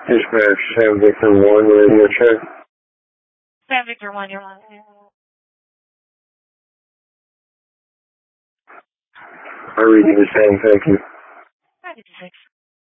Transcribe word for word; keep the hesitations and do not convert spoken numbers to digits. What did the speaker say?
Dispatch, Sam Victor one, radio check. Sam Victor one, you're on. I read you the same, thank you. ninety-six.